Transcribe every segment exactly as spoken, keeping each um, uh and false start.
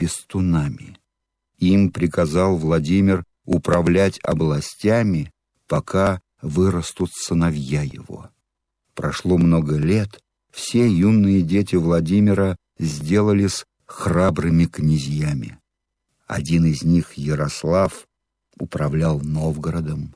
пестунами. Им приказал Владимир управлять областями, пока вырастут сыновья его. Прошло много лет, все юные дети Владимира сделались храбрыми князьями. Один из них, Ярослав, управлял Новгородом.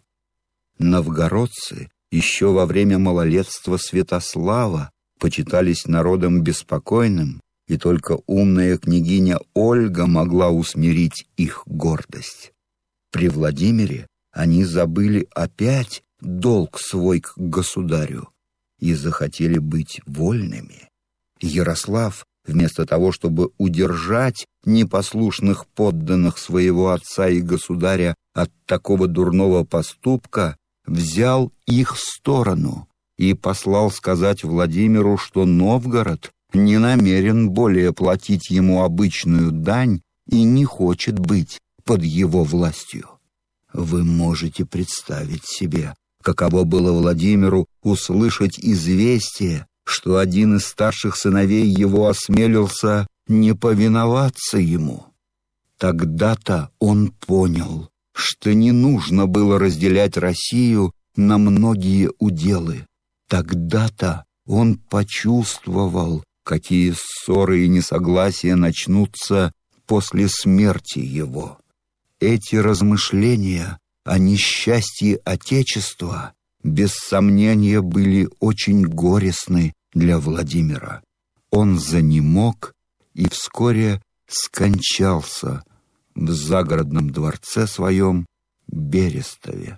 Новгородцы еще во время малолетства Святослава почитались народом беспокойным, и только умная княгиня Ольга могла усмирить их гордость. При Владимире они забыли опять долг свой к государю и захотели быть вольными. Ярослав, вместо того, чтобы удержать непослушных подданных своего отца и государя от такого дурного поступка, взял их сторону и послал сказать Владимиру, что Новгород не намерен более платить ему обычную дань и не хочет быть под его властью. Вы можете представить себе, каково было Владимиру услышать известие, что один из старших сыновей его осмелился не повиноваться ему. Тогда-то он понял, что не нужно было разделять Россию на многие уделы. Тогда-то он почувствовал, какие ссоры и несогласия начнутся после смерти его. Эти размышления о несчастье Отечества без сомнения были очень горестны для Владимира. Он занемог и вскоре скончался в загородном дворце своем Берестове.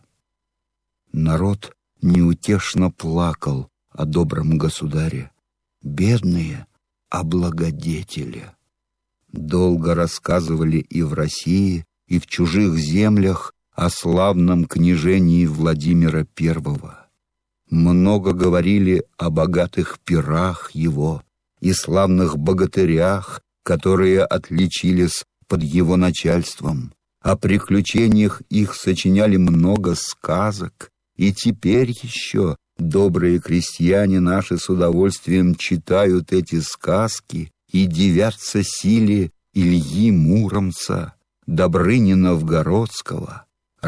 Народ неутешно плакал о добром государе, бедные о благодетеле. Долго рассказывали и в России, и в чужих землях о славном княжении Владимира Первого. Много говорили о богатых пирах его и славных богатырях, которые отличились под его начальством. О приключениях их сочиняли много сказок, и теперь еще добрые крестьяне наши с удовольствием читают эти сказки и дивятся силе Ильи Муромца, Добрыни Новгородского,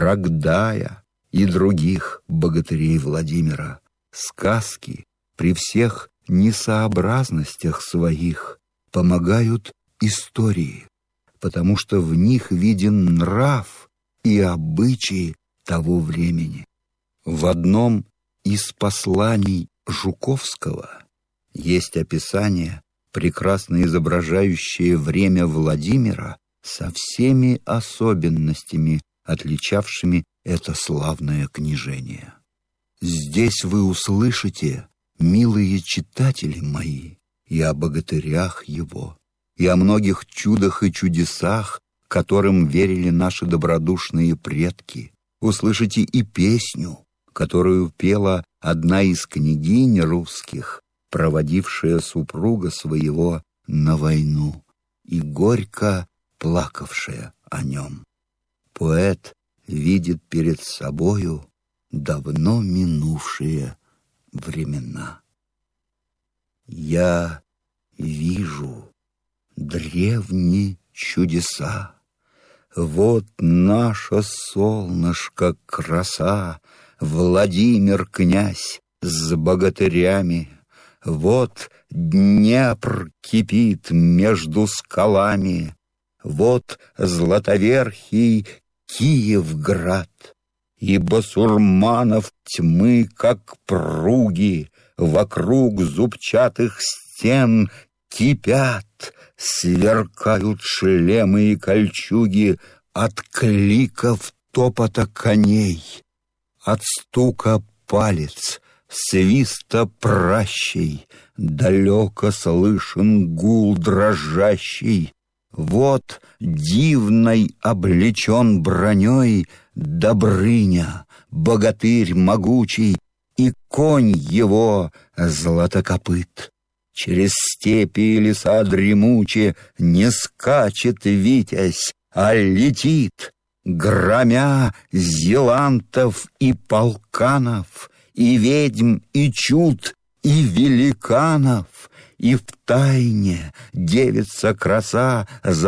Рогдая и других богатырей Владимира. Сказки при всех несообразностях своих помогают истории, потому что в них виден нрав и обычаи того времени. В одном из посланий Жуковского есть описание, прекрасно изображающее время Владимира со всеми особенностями, отличавшими это славное княжение. Здесь вы услышите, милые читатели мои, и о богатырях его, и о многих чудах и чудесах, которым верили наши добродушные предки. Услышите и песню, которую пела одна из княгинь русских, проводившая супруга своего на войну и горько плакавшая о нем. Поэт видит перед собою давно минувшие времена. Я вижу древние чудеса. Вот наше солнышко краса, Владимир князь с богатырями. Вот Днепр кипит между скалами, вот златоверхий Киевград, и басурманов тьмы, как пруги, вокруг зубчатых стен кипят, сверкают шлемы и кольчуги от кликов топота коней, от стука палец, свиста пращей, далеко слышен гул дрожащий. Вот дивной облечен броней Добрыня, богатырь могучий, и конь его златокопыт. Через степи и леса дремучие не скачет витязь, а летит, громя зелантов и полканов, и ведьм, и чуд, и великанов, и втайне девица краса